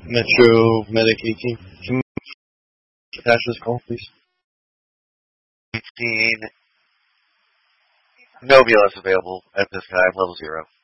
Metro Medic 18. Can you patch this call, please? 18. No BLS available at this time, level 0.